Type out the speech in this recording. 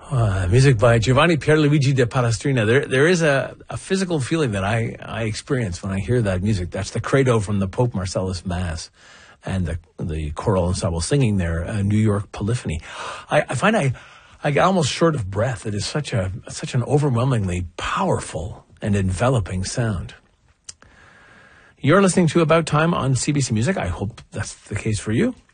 Music by Giovanni Pierluigi de Palestrina. There is a physical feeling that I experience when I hear that music. That's the credo from the Pope Marcellus Mass, and the choral ensemble singing their New York Polyphony. I find I get almost short of breath. It is such an overwhelmingly powerful and enveloping sound. You're listening to About Time on CBC Music. I hope that's the case for you.